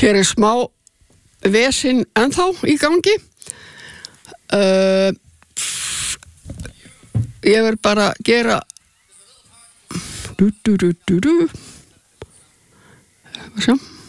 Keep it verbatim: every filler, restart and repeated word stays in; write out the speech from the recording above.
Hér er smá vesinn ennþá í gangi. Uh, ég verð bara að gera du, du, du, du, du. Sjá.